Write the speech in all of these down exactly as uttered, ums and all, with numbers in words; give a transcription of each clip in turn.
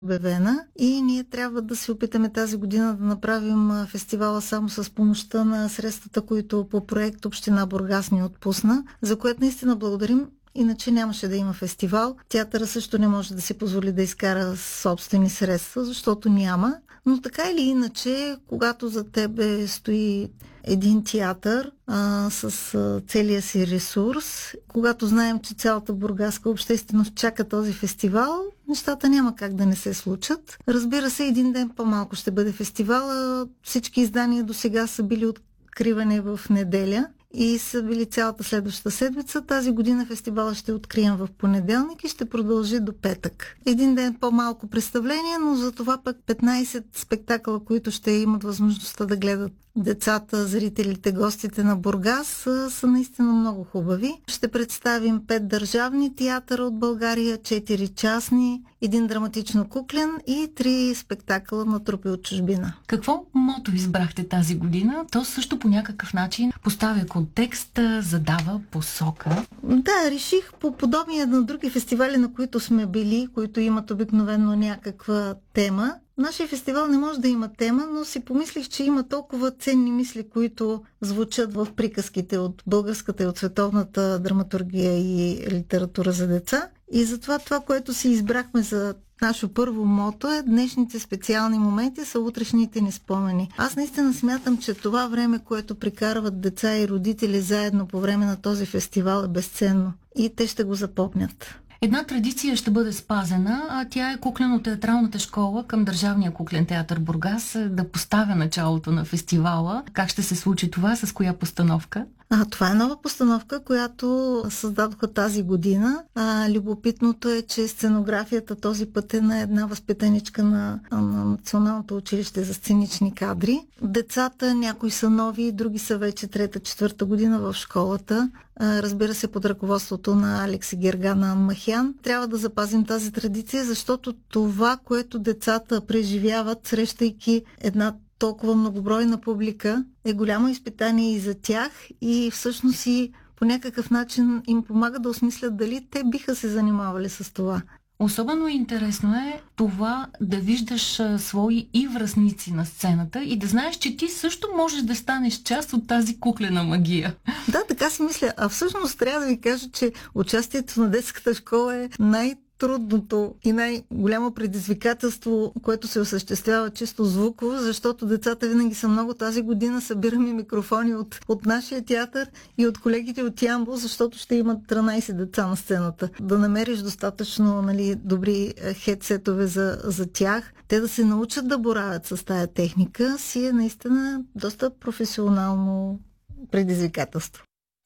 обявена и ние трябва да се опитаме тази година да направим фестивала само с помощта на средствата, които по проект Община Бургас ни отпусна, за което наистина благодарим. Иначе нямаше да има фестивал. Театъра също не може да си позволи да изкара собствени средства, защото няма. Но така или иначе, когато за тебе стои един театър а, с а, целия си ресурс, когато знаем, че цялата бургаска общественост чака този фестивал, нещата няма как да не се случат. Разбира се, един ден по-малко ще бъде фестивала. Всички издания до сега са били откривани в неделя и са били цялата следваща седмица. Тази година фестивала ще открием в понеделник и ще продължи до петък. Един ден по-малко представление, но за това пък петнайсет спектакъла, които ще имат възможността да гледат децата, зрителите, гостите на Бургас, са, са наистина много хубави. Ще представим пет държавни театъра от България, четири частни, един драматично-куклен и три спектакъла на трупи от чужбина. Какво мото избрахте тази година? То също по някакъв начин поставя контекст, задава посока. Да, реших по подобие на други фестивали, на които сме били, които имат обикновено някаква тема. Нашия фестивал не може да има тема, но си помислих, че има толкова ценни мисли, които звучат в приказките от българската и от световната драматургия и литература за деца. И затова това, което си избрахме за наше първо мото е: днешните специални моменти са утрешните ни спомени. Аз наистина смятам, че това време, което прикарват деца и родители заедно по време на този фестивал, е безценно. И те ще го запомнят. Една традиция ще бъде спазена, а тя е куклено-театралната школа към Държавния куклен театър Бургас да поставя началото на фестивала. Как ще се случи това? С коя постановка? А, това е нова постановка, която създадоха тази година. А, любопитното е, че сценографията този път е на една възпитаничка на, на Националното училище за сценични кадри. Децата, някои са нови, други са вече трета-четвърта година в школата. А, разбира се, под ръководството на Алекс и Гергана Анмахян. Трябва да запазим тази традиция, защото това, което децата преживяват, срещайки една толкова многобройна публика, е голямо изпитание и за тях и всъщност и по някакъв начин им помага да осмислят дали те биха се занимавали с това. Особено интересно е това да виждаш а, свои и връстници на сцената и да знаеш, че ти също можеш да станеш част от тази куклена магия. Да, така си мисля. А всъщност трябва да ви кажа, че участието на детската школа е най- трудното и най-голямо предизвикателство, което се осъществява чисто звуково, защото децата винаги са много. Тази година събираме микрофони от, от нашия театър и от колегите от Ямбол, защото ще имат тринайсет деца на сцената. Да намериш достатъчно, нали, добри хедсетове за, за тях, те да се научат да боравят с тая техника, си е наистина доста професионално предизвикателство.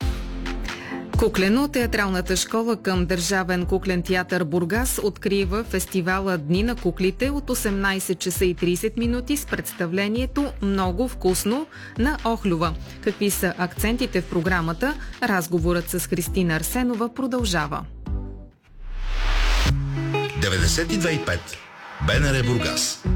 Куклено-театралната школа към Държавен куклен театър Бургас открива фестивала Дни на куклите от осемнайсет часа и трийсет минути с представлението "Много вкусно" на Охлюва. Какви са акцентите в програмата? Разговорът с Христина Арсенова продължава. деветдесет и две и пет БНР Бургас.